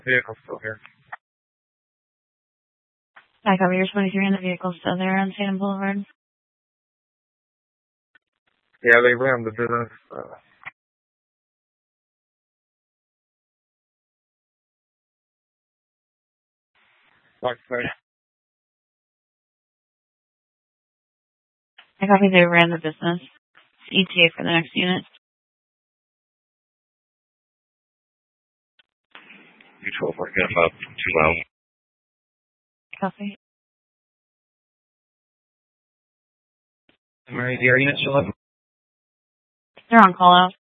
Vehicle's still here. I cover your 23 and the vehicle's still there on Salem Boulevard. Yeah, they ran the business. Like I said, I copy they ran the business. ETA for the next unit. Mutual for get about 2 hours. Copy. Mary, the air unit still up? They're on call out.